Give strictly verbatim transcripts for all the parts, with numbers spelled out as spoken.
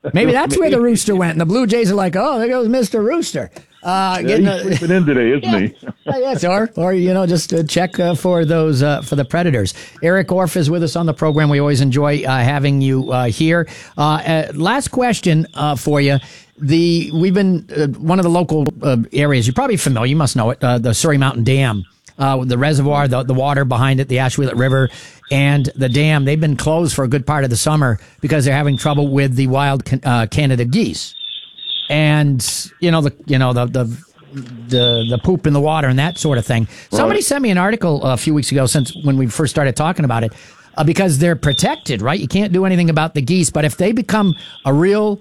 Maybe that's where the rooster went. And the Blue Jays are like, oh, there goes Mister Rooster. Uh, yeah, he's a, sleeping in today, isn't yeah, he? Yes, or, or, you know, just uh, check uh, for those, uh, for the predators. Eric Orff is with us on the program. We always enjoy uh, having you uh, here. Uh, uh, last question uh, for you. The We've been, uh, one of the local uh, areas, you're probably familiar, you must know it, uh, the Surrey Mountain Dam. Uh, the reservoir, the, the water behind it, the Ashwellet River, and the dam, they've been closed for a good part of the summer because they're having trouble with the wild uh, Canada geese. And, you know, the you know the, the the the poop in the water and that sort of thing. Right. Somebody sent me an article a few weeks ago, since when we first started talking about it, uh, because they're protected, right? You can't do anything about the geese, but if they become a real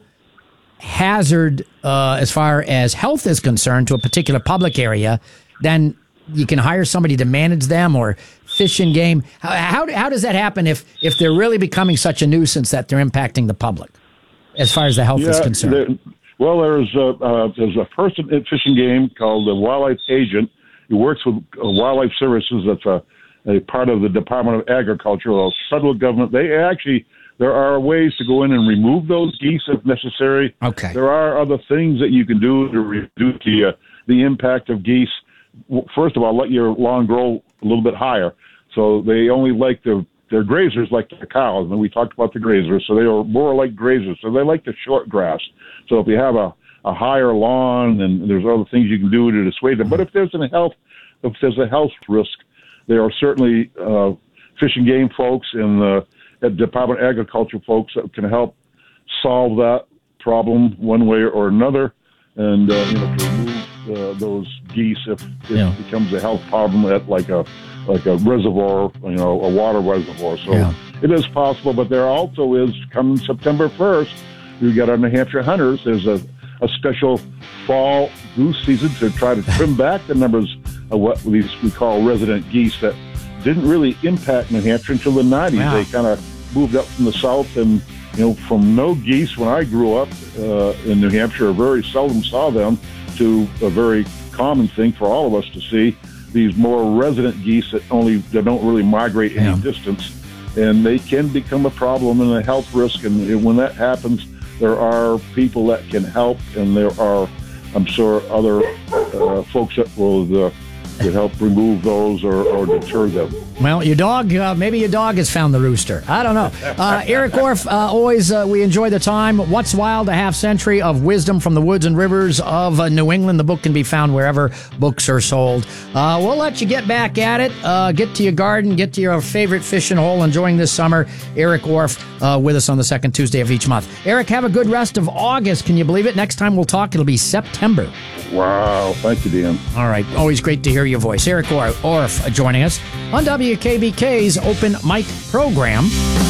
hazard uh, as far as health is concerned to a particular public area, then you can hire somebody to manage them, or fish and game. How, how how does that happen if if they're really becoming such a nuisance that they're impacting the public as far as the health yeah, is concerned? There, well, there's a, uh, there's a person at Fish and Game called the wildlife agent who works with uh, Wildlife Services. That's a, a part of the Department of Agriculture, or federal government. They actually, there are ways to go in and remove those geese if necessary. Okay. There are other things that you can do to reduce the uh, the impact of geese. First of all, let your lawn grow a little bit higher. So they only like the, their grazers like the cows. And we talked about the grazers. So they are more like grazers. So they like the short grass. So if you have a, a higher lawn, and there's other things you can do to dissuade them. But if there's a health, if there's a health risk, there are certainly uh, Fish and Game folks and the uh, Department of Agriculture folks that can help solve that problem one way or another. And, uh, you know, to remove uh, those geese if, if yeah. it becomes a health problem at like a like a reservoir, you know, a water reservoir. So yeah. it is possible, but there also is, coming September first, we got our New Hampshire hunters. There's a, a special fall goose season to try to trim back the numbers of what these we call resident geese that didn't really impact New Hampshire until the nineties. Wow. They kind of moved up from the south, and you know, from no geese when I grew up uh, in New Hampshire, very seldom saw them, to a very common thing for all of us to see these more resident geese that only that don't really migrate any yeah. distance, and they can become a problem and a health risk. And when that happens, there are people that can help, and there are, I'm sure, other uh, folks that will uh, could help remove those or, or deter them. Well, your dog, uh, maybe your dog has found the rooster. I don't know. Uh, Eric Orff, uh, always uh, we enjoy the time. What's Wild? A half century of wisdom from the woods and rivers of uh, New England. The book can be found wherever books are sold. Uh, we'll let you get back at it. Uh, get to your garden. Get to your favorite fishing hole. Enjoying this summer. Eric Orff uh, with us on the second Tuesday of each month. Eric, have a good rest of August. Can you believe it? Next time we'll talk, it'll be September. Wow. Thank you, Dan. All right. Always great to hear your voice. Eric Orff joining us on W K B K's Open Mic program.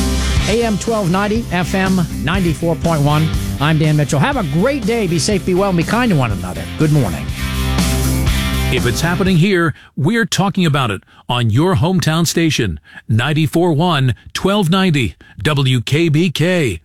A M twelve ninety, F M ninety-four point one. I'm Dan Mitchell. Have a great day. Be safe, be well, and be kind to one another. Good morning. If it's happening here, we're talking about it on your hometown station. ninety-four point one, twelve ninety, W K B K.